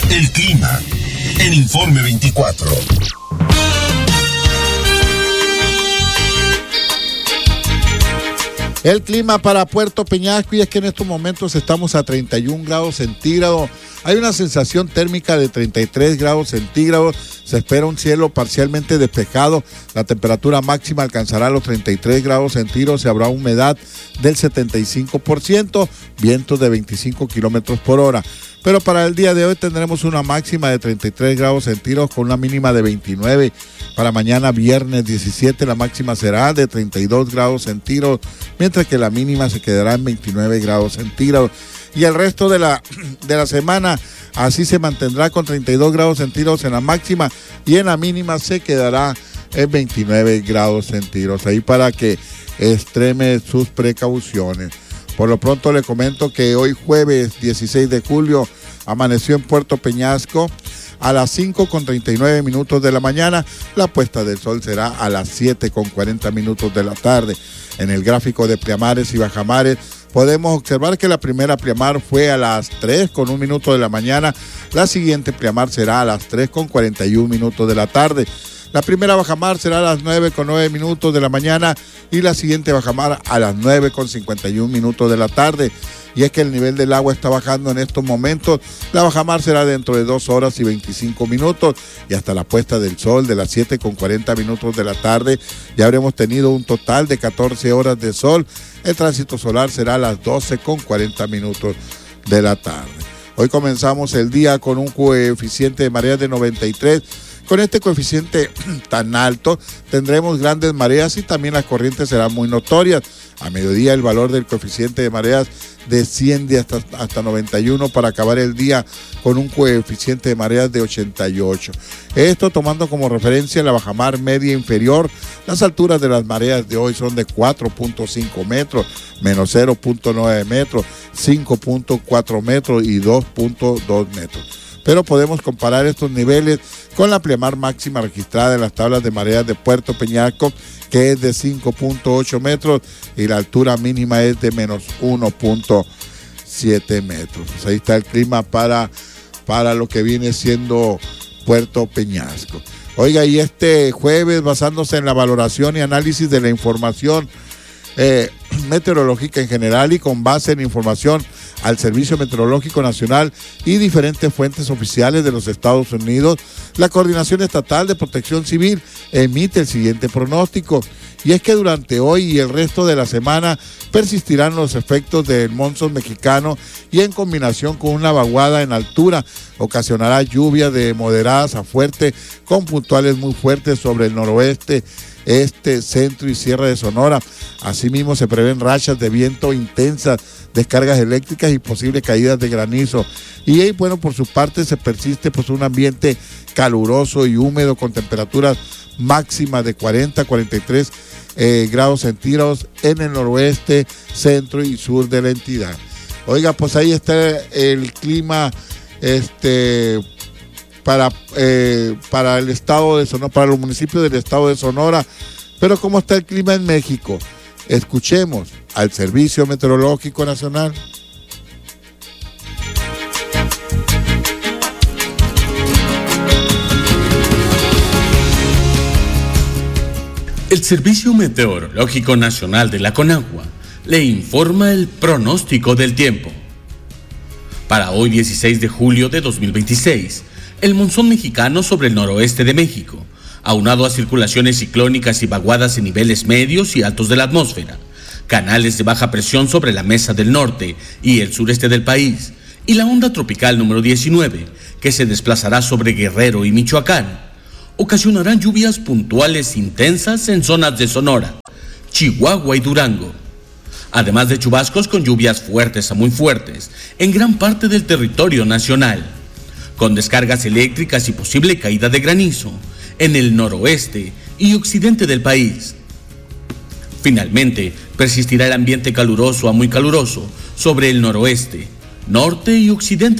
El clima en Informe 24. El clima para Puerto Peñasco, y es que en estos momentos estamos a 31 grados centígrados. Hay una sensación térmica de 33 grados centígrados. Se espera un cielo parcialmente despejado. La temperatura máxima alcanzará los 33 grados centígrados y habrá humedad del 75%, vientos de 25 kilómetros por hora. Pero para el día de hoy tendremos una máxima de 33 grados centígrados con una mínima de 29. Para mañana viernes 17 la máxima será de 32 grados centígrados, mientras que la mínima se quedará en 29 grados centígrados. Y el resto de la semana así se mantendrá con 32 grados centígrados en la máxima y en la mínima se quedará en 29 grados centígrados. Ahí para que extreme sus precauciones. Por lo pronto le comento que hoy jueves 16 de julio amaneció en Puerto Peñasco a las 5:39 de la mañana. La puesta del sol será a las 7:40 de la tarde. En el gráfico de pleamares y bajamares podemos observar que la primera pleamar fue a las 3:01 de la mañana. La siguiente pleamar será a las 3:41 de la tarde. La primera bajamar será a las 9:09 de la mañana y la siguiente bajamar a las 9:51 de la tarde. Y es que el nivel del agua está bajando en estos momentos. La bajamar será dentro de 2 horas y 25 minutos y hasta la puesta del sol de las 7:40 de la tarde ya habremos tenido un total de 14 horas de sol. El tránsito solar será a las 12:40 de la tarde. Hoy comenzamos el día con un coeficiente de mareas de 93. Con este coeficiente tan alto tendremos grandes mareas y también las corrientes serán muy notorias. A mediodía el valor del coeficiente de mareas desciende hasta 91 para acabar el día con un coeficiente de mareas de 88. Esto tomando como referencia la bajamar media inferior. Las alturas de las mareas de hoy son de 4.5 metros, menos 0.9 metros, 5.4 metros y 2.2 metros. Pero podemos comparar estos niveles con la pleamar máxima registrada en las tablas de mareas de Puerto Peñasco, que es de 5.8 metros y la altura mínima es de menos 1.7 metros. Pues ahí está el clima para lo que viene siendo Puerto Peñasco. Oiga, y este jueves, basándose en la valoración y análisis de la información meteorológica en general y con base en información al Servicio Meteorológico Nacional y diferentes fuentes oficiales de los Estados Unidos, la Coordinación Estatal de Protección Civil emite el siguiente pronóstico. Y es que durante hoy y el resto de la semana persistirán los efectos del monzón mexicano y en combinación con una vaguada en altura ocasionará lluvias de moderadas a fuertes con puntuales muy fuertes sobre el noroeste, este, centro y sierra de Sonora. Asimismo se prevén rachas de viento intensas, descargas eléctricas y posibles caídas de granizo. Y ahí, bueno, por su parte se persiste pues un ambiente caluroso y húmedo con temperaturas máximas de 40 a 43 grados centígrados en el noroeste, centro y sur de la entidad. Oiga, pues ahí está el clima para el estado de Sonora, para los municipios del estado de Sonora. Pero ¿cómo está el clima en México? Escuchemos al Servicio Meteorológico Nacional. El Servicio Meteorológico Nacional de la Conagua le informa el pronóstico del tiempo. Para hoy 16 de julio de 2026, el monzón mexicano sobre el noroeste de México, aunado a circulaciones ciclónicas y vaguadas en niveles medios y altos de la atmósfera, canales de baja presión sobre la mesa del norte y el sureste del país, y la onda tropical número 19, que se desplazará sobre Guerrero y Michoacán, ocasionarán lluvias puntuales intensas en zonas de Sonora, Chihuahua y Durango, además de chubascos con lluvias fuertes a muy fuertes en gran parte del territorio nacional, con descargas eléctricas y posible caída de granizo en el noroeste y occidente del país. Finalmente, persistirá el ambiente caluroso a muy caluroso sobre el noroeste, norte y occidente